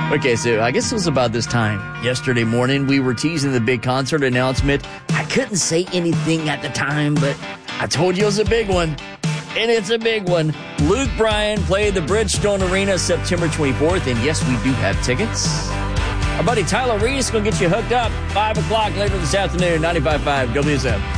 Okay, so I guess it was about this time yesterday morning. We were teasing the big concert announcement. I couldn't say anything at the time, but I told you it was a big one. And it's a big one. Luke Bryan played the Bridgestone Arena September 24th. And yes, we do have tickets. Our buddy Tyler Reese is going to get you hooked up 5 o'clock later this afternoon, 95.5 WSM.